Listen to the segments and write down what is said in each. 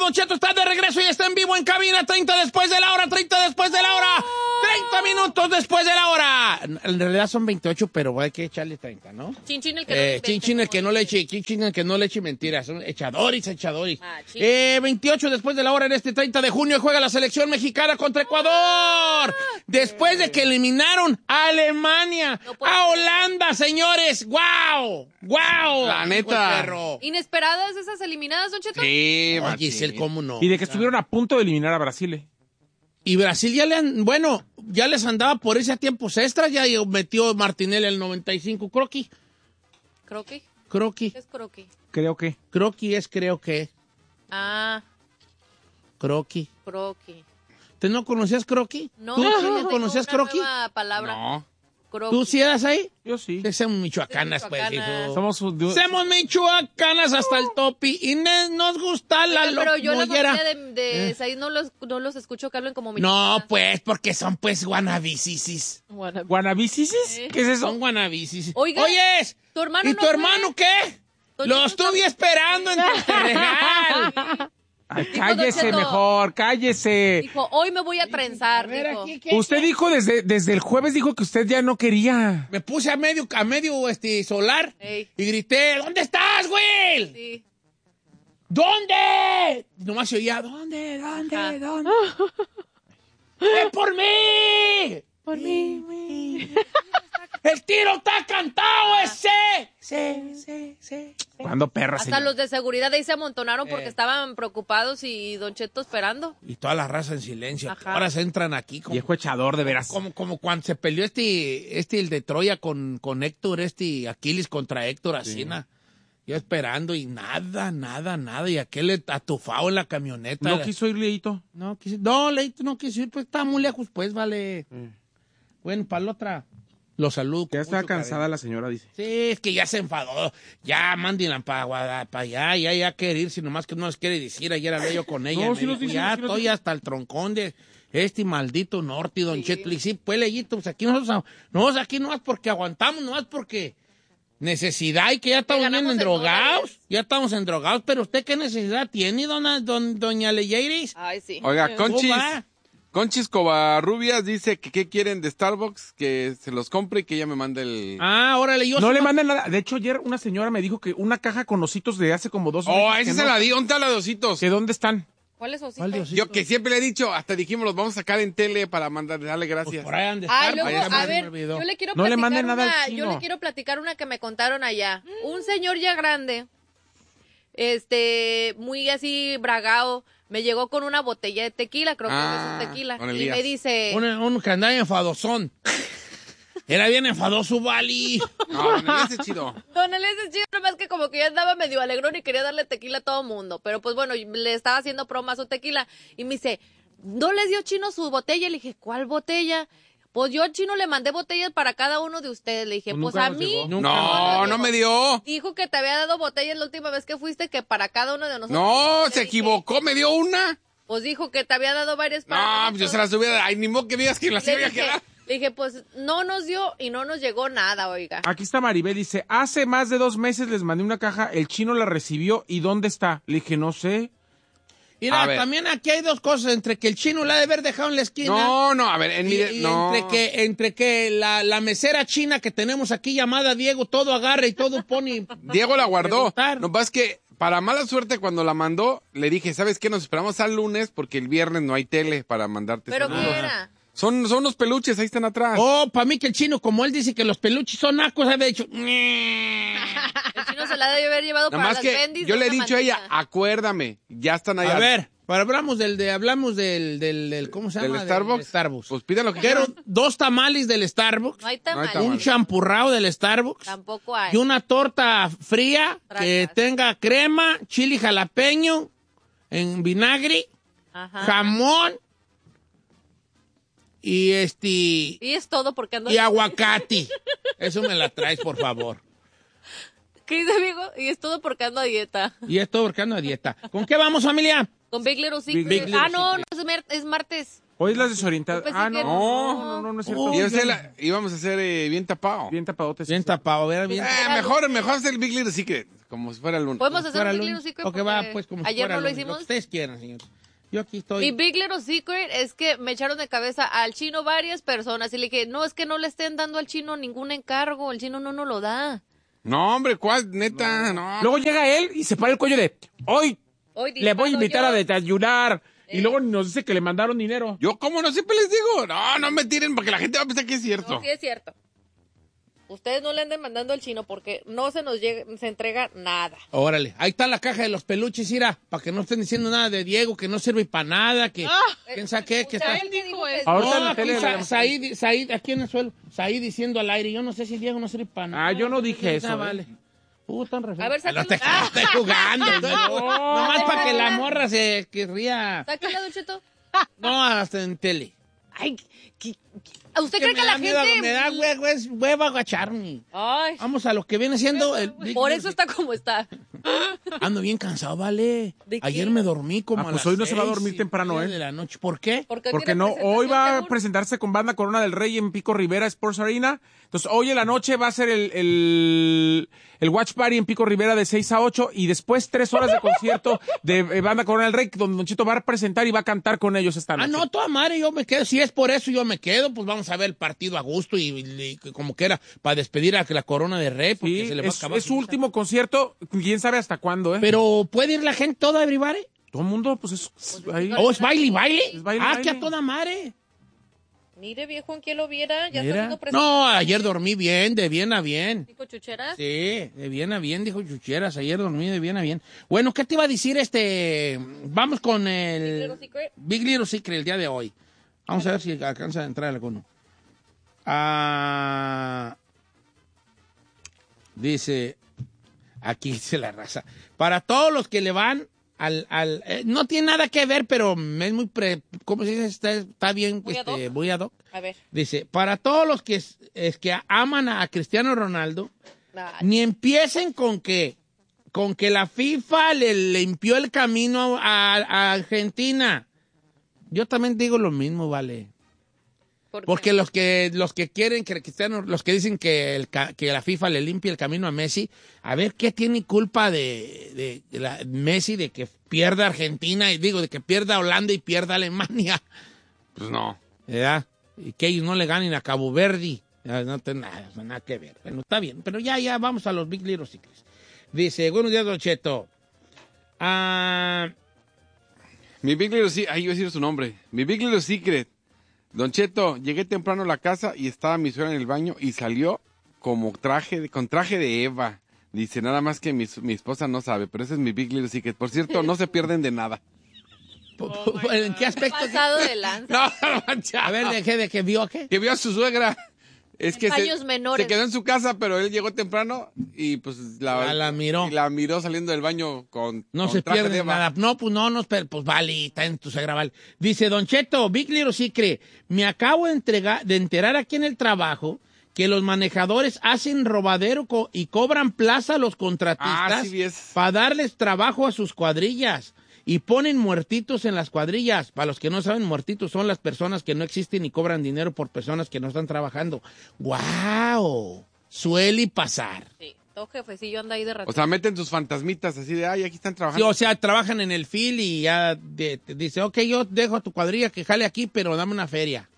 Don Cheto está de regreso y está en vivo en cabina. 30 después de la hora, 30 después de la hora. 30 minutos después de la hora. En realidad son 28, pero hay que echarle 30, ¿no? Chin el que no le Chin el que no le eche, chin el que no le eche mentiras. Son echadores. 28 después de la hora en este 30 de junio juega la selección mexicana contra Ecuador. Después de que eliminaron a Alemania, a Holanda, señores. ¡Guau! ¡Guau! La neta. ¿Inesperadas esas eliminadas, Don Cheto? Sí, Oye, Giselle, ¿cómo no? Y de que estuvieron a punto de eliminar a Brasil. Y Brasil ya les andaba por ese a tiempos extras, ya metió Martinelli el 95. Croqui. ¿Croqui? Croqui. ¿Qué es croqui? Creo que. Croqui es creo que. Ah. Croqui. Croqui. ¿Te no conocías croqui? No. ¿Tú sí conocías croqui? Nueva palabra. No. Croqui. ¿Tú sí eras ahí? Yo sí. Somos michoacanas, pues, Michoacanas. hijo. Somos michoacanas hasta el topi y nos gusta la Oiga, pero yo la mollera. familia de Said no los escucho que hablen como michoacanas. No, pues, porque son, pues, guanabisisis. ¿Guanabisisis? ¿Qué es eso? Son guanabisisis. Oiga, Oyes, ¿tu hermano ¿y no tu fue? hermano qué? Don Lo Cheto estuve esperando en tu regal. Ay, Dijo cállese Don Cheto. mejor, cállese. Dijo, hoy me voy a trenzar, dijo. Usted dijo desde el jueves, dijo que usted ya no quería. Me puse a medio solar Ey. y grité, ¿dónde estás, Will? Sí. ¿Dónde? Y nomás se oía, ¿dónde? Ajá. ¡Es por mí! Por mí. ¡El tiro está cantado ese! Sí. ¿Cuándo, perra, Hasta señor? los de seguridad ahí se amontonaron porque estaban preocupados y Don Cheto esperando. Y toda la raza en silencio. Ajá. Ahora se entran aquí como, Viejo echador, de veras. como cuando se peleó el de Troya con Héctor, Aquiles contra Héctor Asina. Yo esperando y nada. Y aquel atufado en la camioneta. ¿No quiso ir, Leito? No, Leito no quiso ir, pues está muy lejos, pues, vale. Bueno, para la otra, lo saludo. Ya con está mucho cansada cariño. la señora, dice. Sí, es que ya se enfadó. Ya, mándenla para allá, ya quiere ir, si nomás que no les quiere decir. Ayer hablé yo con ella. No, me sí nos dijo, dice, ya sí nos estoy dice. hasta el troncón de este maldito norte, Don Cheto. Y sí, pues, Leyito, pues aquí nosotros, no, aquí no es porque aguantamos, no es porque necesidad y que ya estamos bien ganamos en endrogados. dólares. Ya estamos endrogados, pero ¿usted qué necesidad tiene, doña Leyeiris? Ay, sí. Oiga, ¿Cómo va? Conchis Covarrubias dice que qué quieren de Starbucks, que se los compre y que ella me mande el... Ah, órale, yo No sí le mandan nada. De hecho, ayer una señora me dijo que una caja con ositos de hace como 2 meses. Oh, esa que se no. la di, ¿dónde está la de ositos? ¿Que dónde están? ¿Cuál es osito? ¿Cuál Diosito? Yo que siempre le he dicho, hasta dijimos, los vamos a sacar en tele para darle Pues gracias. por ahí han de Ay, estar, luego, pues, ya a se me ver, olvidó. yo le quiero No le platicar manden nada al una, chino. yo le quiero platicar una que me contaron allá. Un señor ya grande, muy así bragao, me llegó con una botella de tequila, creo que es un tequila, con y Elías. me dice, Un que andaba enfadosón. Era bien enfadoso, Vali. No, no, ese es chido. Don Elias es chido, nomás que como que ya andaba medio alegrón y quería darle tequila a todo mundo. Pero pues bueno, le estaba haciendo broma a su tequila. Y me dice, ¿no les dio Chino su botella? Le dije, ¿cuál botella? Pues yo al Chino le mandé botellas para cada uno de ustedes. Le dije, Pues pues nunca a nos mí. llegó. No, no me dio. Dijo que te había dado botellas la última vez que fuiste, que para cada uno de nosotros. No, Le se dije, equivocó, me dio una. Pues dijo que te había dado varias para No, nosotros. pues yo se las hubiera... Ay, ni modo que digas que las Le iba a dije, quedar. le dije, pues no nos dio y no nos llegó nada, oiga. Aquí está Maribel, dice, hace más de 2 meses les mandé una caja, el chino la recibió, ¿y dónde está? Le dije, no sé. Mira, A ver. también aquí hay dos cosas, entre que el chino la ha de haber dejado en la esquina. No, a ver, en mi... Y no. entre que la mesera china que tenemos aquí llamada Diego todo agarra y todo pone. Diego la guardó. Preguntar. No, es que para mala suerte cuando la mandó, le dije, ¿sabes qué? Nos esperamos al lunes porque el viernes no hay tele para mandarte ¿Pero saludos. qué era? Son unos peluches, ahí están atrás. Oh, para mí que el chino, como él dice que los peluches son nacos, había dicho. El Chino se la debe haber llevado Nada para más las que bendis yo de le he una dicho a ella, mantita. acuérdame, ya están ahí. A ver, hablamos del ¿cómo se llama? ¿Del Starbucks? Del Starbucks. Pues pidan lo que Quiero quieran. 2 tamales del Starbucks, No hay No hay tamal. tamal. un champurrado del Starbucks Tampoco hay. y una torta fría que Tracas. tenga crema, chili jalapeño en vinagre, Ajá. jamón y Y es todo porque ando... y aguacate. Eso me la traes, por favor. ¿Qué dice, amigo? Y es todo porque ando a dieta. Y esto porque ando a dieta. ¿Con qué vamos, familia? Con Big Little Secret. Big Little No, Secret. no, es martes. Hoy es la desorientada. Yo pensé Ah, que no es cierto. Íbamos a hacer bien tapado. Bien tapadotes. Bien tapado, ¿verdad? Bien Mejor hacer el Big Little Secret, como si fuera el lunes. Podemos hacer fuera un Big lunes. Little Secret Ok, va, pues, como si ayer fuera no lo lunes. hicimos. que ustedes quieran, señor. Yo aquí estoy. Mi Big Little Secret es que me echaron de cabeza al chino varias personas y le dije, no, es que no le estén dando al chino ningún encargo, el chino no nos lo da. No, hombre, ¿cuál? Neta, no. Luego llega él y se para el cuello de, hoy Hoy le voy a invitar yo. a desayunar. Y luego nos dice que le mandaron dinero. Yo, ¿cómo no? Siempre les digo. No me tiren porque la gente va a pensar que es cierto. No, sí es cierto. Ustedes no le anden mandando al chino porque no se nos se entrega nada. Órale, ahí está la caja de los peluches, Ira, para que no estén diciendo nada de Diego, que no sirve para nada, que quién sabe qué, que está... Él dijo eso. Ahorita en No, la aquí tele Said, aquí en el suelo, Said diciendo al aire, yo no sé si Diego no sirve para nada. Ah, yo no dije eso, Ah, vale. Tan A ver, no sácalo. estoy jugando. Nomás para que la morra se ría. Sáquenla, Don Cheto. No, hasta en tele. Ay, ¿usted cree que la gente...? Me da hueva agacharme. Ay, Vamos a lo que viene siendo el... por eso está como está. Ando bien cansado, vale. ¿De qué? Ayer me dormí como Ah, a pues las hoy no se va a 6 dormir y temprano, media ¿eh? de la noche. ¿Por qué? Porque Porque no, hoy va a seguro. presentarse con Banda Corona del Rey en Pico Rivera Sports Arena. Entonces, hoy en la noche va a ser el Watch Party en Pico Rivera de 6 a 8 y después 3 horas de concierto de Banda Corona del Rey, donde Don Chito va a presentar y va a cantar con ellos esta noche. No, toda madre, yo me quedo. Si es por eso, yo me quedo. Pues vamos a ver el partido a gusto y como que era para despedir a la Corona de Rey, porque Sí, se le va a acabar. es su último concierto, quién sabe hasta cuándo, ¿eh? Pero, ¿puede ir la gente toda, everybody? Todo el mundo, pues es ahí. ¿O es baile? Es baile, Ah, baile. que a toda madre. Mire, viejo, en quién lo viera, ya está Mira. haciendo presentación. No, ayer dormí bien, de bien a bien. ¿Dijo chucheras? Sí, de bien a bien, dijo Chucheras. Ayer dormí de bien a bien. Bueno, ¿qué te iba a decir Vamos con el... Big Little Secret. Big Little Secret el día de hoy. Vamos a ver si alcanza a entrar alguno. Dice, aquí dice la raza. Para todos los que le van no tiene nada que ver, pero es muy ¿cómo se dice? Está bien, muy ad hoc. A ver. Dice, para todos los que que aman a Cristiano Ronaldo, Ay, ni empiecen con que la FIFA le limpió el camino a Argentina. Yo también digo lo mismo, vale. ¿por qué? Porque los que quieren que Cristiano, los que dicen que la FIFA le limpie el camino a Messi, a ver qué tiene culpa de Messi de que pierda Argentina, y digo, de que pierda Holanda y pierda Alemania. Pues no. ¿Verdad? Y que ellos no le ganen a Cabo Verde. No tiene nada que ver. Bueno, está bien. Pero ya vamos a los Big Little Secrets. Dice, buenos días, Don Cheto. Mi Big Little Secret, ahí iba a decir su nombre. Mi Big Little Secret. Don Cheto, llegué temprano a la casa y estaba mi suegra en el baño y salió como con traje de Eva. Dice, nada más que mi esposa no sabe, pero ese es mi Big Little Secret. Por cierto, no se pierden de nada. ¿En qué aspecto? Pasado de lanza. A ver, ¿de qué vio qué? Que vio a su suegra. Es que Años menores. se quedó en su casa, pero él llegó temprano y pues La miró. y la miró saliendo del baño con No con se traje de pierde Eva. nada. No, pues pues vale, está en tu suegra, vale. Dice, Don Cheto, Big Little Secret, me acabo de enterar aquí en el trabajo que los manejadores hacen robadero y cobran plaza a los contratistas sí vi eso. para darles trabajo a sus cuadrillas. Y ponen muertitos en las cuadrillas. Para los que no saben, muertitos son las personas que no existen y cobran dinero por personas que no están trabajando. ¡Guau! Suele pasar. Sí, todo jefecillo anda ahí de rato. O sea, meten sus fantasmitas así de, ay, aquí están Sí, trabajando. o sea, trabajan en el fil y ya te dice, ok, yo dejo a tu cuadrilla que jale aquí, pero dame una feria.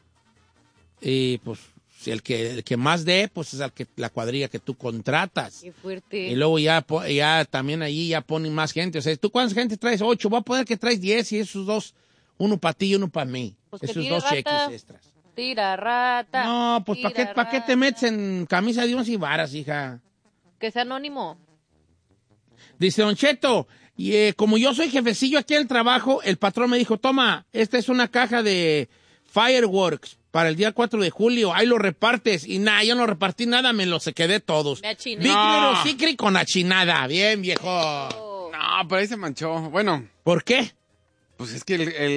Y pues, si el que más dé, pues es la cuadrilla que tú contratas. Qué fuerte. Y luego ya también allí ya ponen más gente. O sea, ¿tú cuántas gente traes? 8. Voy a poner que traes 10 y esos dos, uno para ti y uno para mí. Pues que esos tire dos rata. cheques extras. Tira rata. No, pues tira ¿para qué te rata. metes en camisa de 11 varas, hija? Que sea anónimo. Dice Don Cheto, y como yo soy jefecillo aquí en el trabajo, el patrón me dijo, toma, esta es una caja de fireworks para el día 4 de julio, ahí lo repartes. Y nada, yo no repartí nada, me los quedé todos. Me achiné. Big No. Little Secret con achinada. Bien, viejo. Oh. No, pero ahí se manchó. Bueno, ¿Por qué? pues es que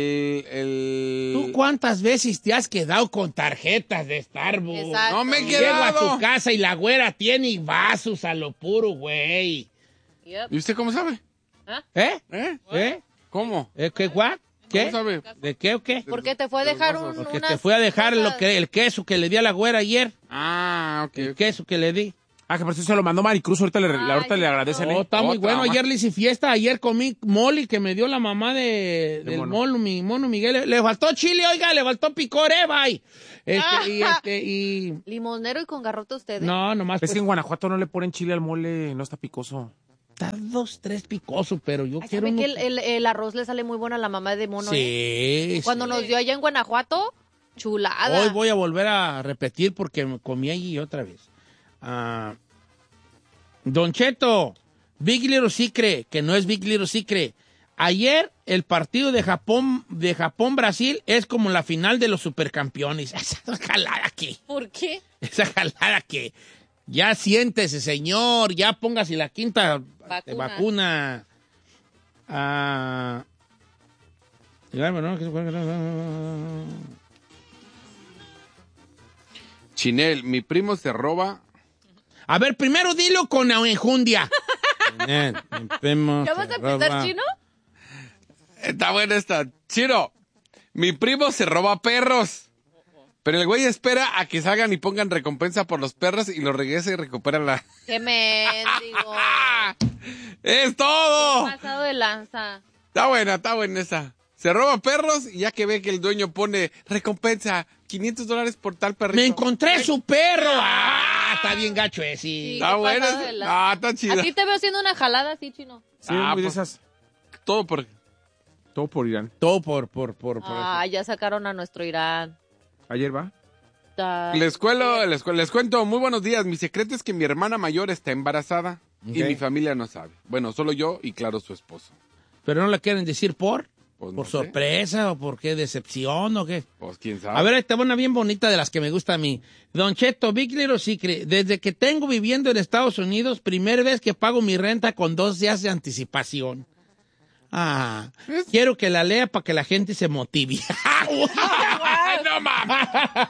el... ¿Tú cuántas veces te has quedado con tarjetas de Starbucks? Exacto. No me he Llego a quedado. tu casa y la güera tiene vasos a lo puro, güey. Yep. ¿Y usted cómo sabe? ¿Eh? ¿Eh? ¿Eh? ¿Cómo? ¿Qué, what? ¿Qué? ¿Cómo sabe? ¿De qué o qué? Porque te fue a dejar Porque unas te fui a dejar cosas. el queso que le di a la güera ayer. Ah, ok. El queso que le di. Ah, que por eso se lo mandó Maricruz. Ahorita Ay, le agradecen. Oh, está muy Otra bueno. más. Ayer le hice fiesta. Ayer comí mole que me dio la mamá del mono, mi mono Miguel. Le faltó chile, oiga, le faltó picor, bye. Y Limonero y con garrote ustedes. no, nomás. Es que en Guanajuato no le ponen chile al mole, no está picoso. Está 2, 3 picoso, pero yo Ay, quiero ¿sabe uno. que el arroz le sale muy bueno a la mamá de mono? ¿eh? Sí. Cuando nos dio allá en Guanajuato, chulada. Hoy voy a volver a repetir porque me comí allí otra vez. Don Cheto, Big Little Secret, que no es Big Little Secret. Ayer el partido de Japón-Brasil es como la final de los supercampeones. Esa jalada que, ¿Por qué? esa jalada que. Ya siéntese, señor, ya póngase la quinta vacuna. Chinel, mi primo se roba. A ver, primero dilo con enjundia. ¿Ya vas a empezar, Chino? Está buena esta. Chino, mi primo se roba perros. Pero el güey espera a que salgan y pongan recompensa por los perros y los regresa y recupera la... ¡Qué mendigo! ¡Es todo! Pasado de lanza. Está buena esa. Se roba perros y ya que ve que el dueño pone recompensa, $500 por tal perrito. ¡Me encontré su perro! ¡Ah! Está bien gacho ese. Sí, Está qué buena pasado de esa. lanza. Ah, está chida. A ti te veo haciendo una jalada así, Chino. Sí, Ah, muy de pues. esas. Todo por... Todo por Irán. Todo por Ah, ya sacaron a nuestro Irán. Ayer va. Les cuento, muy buenos días. Mi secreto es que mi hermana mayor está embarazada y Ok. mi familia no sabe. Bueno, solo yo y claro su esposo. Pero no le quieren decir por Pues no por sé. sorpresa o por qué decepción o qué. Pues quién sabe. A ver, esta una bien bonita de las que me gusta a mí. Don Cheto, Big Little Secret. Desde que tengo viviendo en Estados Unidos, primera vez que pago mi renta con 2 días de anticipación. Ah, quiero que la lea para que la gente se motive. ¡Ay, no mames!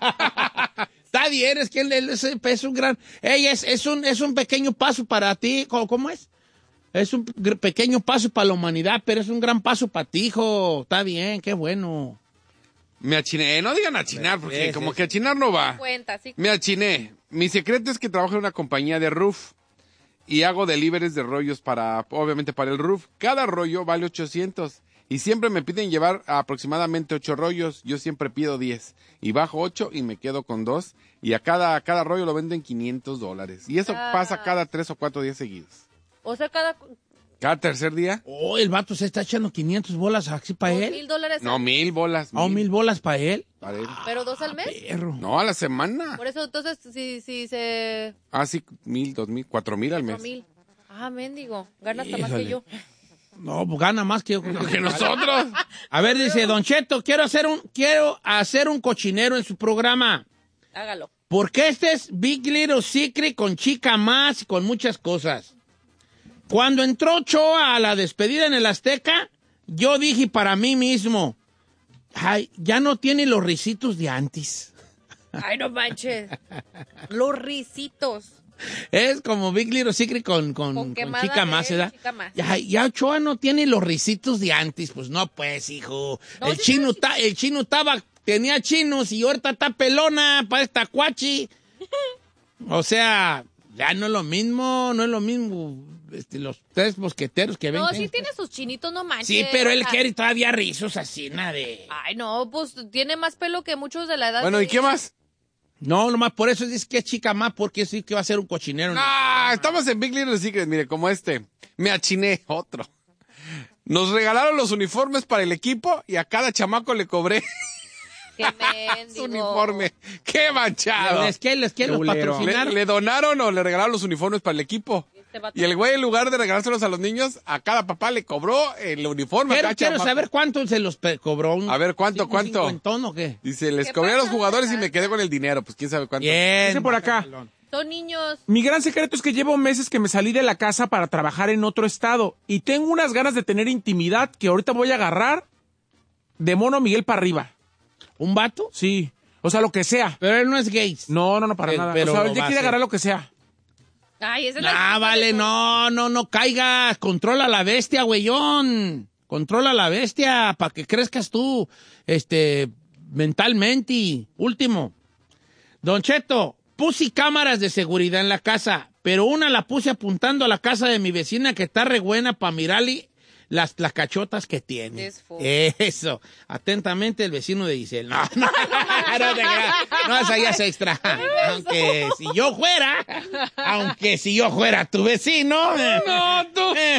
Está bien, es que él es un gran... Ella es un pequeño paso para ti. ¿Cómo es? Es un pequeño paso para la humanidad, pero es un gran paso para ti, hijo. Está bien, qué bueno. Me achiné. No digan achinar, porque Sí, como sí. que achinar no va. Cuenta, sí. Me achiné. Mi secreto es que trabajo en una compañía de roof y hago deliveries de rollos obviamente para el roof. Cada rollo vale 800 y siempre me piden llevar aproximadamente 8 rollos. Yo siempre pido 10 y bajo 8 y me quedo con 2 y a cada rollo lo venden $500 y eso pasa cada 3 o 4 días seguidos. O sea, Cada tercer día, Oh, el vato se está echando 500 bolas así para él. $1,000. no, 1000 bolas. Oh, 1000 bolas para él. Para él. ¿Pero 2 al mes? Perro. No, a la semana. Por eso, entonces, si se... Ah, sí, 1000, 2000, 4000 al mes. 4,000. Ah, mendigo. Gana hasta más Híjole. que yo. No, pues gana más que yo. Que nosotros. A ver, dice, Don Cheto, quiero hacer un cochinero en su programa. Hágalo. Porque este es Big Little Secret con Chica Más y con muchas cosas. Cuando entró Ochoa a la despedida en el Azteca, yo dije para mí mismo, ay, ya no tiene los risitos de antes. Ay, no manches. Los risitos. Es como Big Little Secret con quemada Chica de Más, ¿verdad? Chica Más. Ya Ochoa no tiene los risitos de antes. Pues no, pues, hijo. No, el sí, chino tenía chinos y ahorita está pelona para esta cuachi. O sea, ya no es lo mismo. Los 3 mosqueteros que ven. No, sí tiene sus chinitos, no manches. Sí, pero él O sea, quiere todavía rizos así, nada de... Ay, no, pues tiene más pelo que muchos de la edad. Bueno, de ¿y qué más? No, nomás por eso dice que es Chica Más, porque sí que va a ser un cochinero. No, estamos en Big Little Secret, mire, como me achiné, otro. Nos regalaron los uniformes para el equipo y a cada chamaco le cobré Qué mendigo. su uniforme. ¡Qué manchado! ¿Les que los culero. patrocinaron? Le donaron o le regalaron los uniformes para el equipo. Este vato. Y el güey, en lugar de regalárselos a los niños, a cada papá le cobró el uniforme. a cada Quiero chamaco. saber cuánto se los cobró. A ver, ¿cuánto? ¿Un cincuentón o qué? Dice, les ¿Qué cobré a los pasa? jugadores y me quedé con el dinero. Pues quién sabe cuánto. Bien. Dice por acá. Son niños. Mi gran secreto es que llevo meses que me salí de la casa para trabajar en otro estado y tengo unas ganas de tener intimidad que ahorita voy a agarrar de Mono Miguel para arriba. ¿Un vato? Sí. O sea, lo que sea. Pero él no es gay. No, para nada. pero o sea, lo él va ya a quiere hacer. agarrar lo que sea. Ay, esa es la Ah, excusa vale, de todo. no caigas. Controla la bestia, güeyón. Controla la bestia para que crezcas tú, mentalmente. Último. Don Cheto, puse cámaras de seguridad en la casa, pero una la puse apuntando a la casa de mi vecina que está re buena para mirarle las cachotas que tiene. Eso. Atentamente, el vecino de Giselle. No, esa ya es extra. Aunque si yo fuera tu vecino. No, tú.